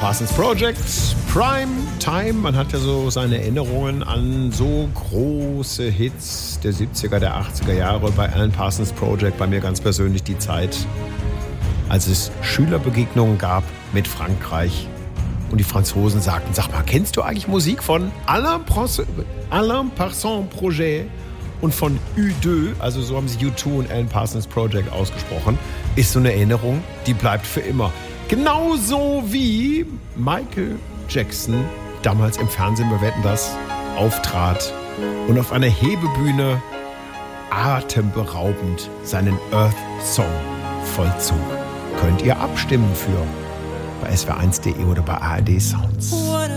Parsons Project, Prime Time. Man hat ja so seine Erinnerungen an so große Hits der 70er, der 80er Jahre bei Alan Parsons Project. Bei mir ganz persönlich die Zeit, als es Schülerbegegnungen gab mit Frankreich. Und die Franzosen sagten, sag mal, kennst du eigentlich Musik von Alan Parsons Project und von U2, also so haben sie U2 und Alan Parsons Project ausgesprochen, ist so eine Erinnerung, die bleibt für immer. Genauso wie Michael Jackson damals im Fernsehen, wir wetten das, auftrat und auf einer Hebebühne atemberaubend seinen Earth Song vollzog. Könnt ihr abstimmen für bei swr1.de oder bei ARD Sounds.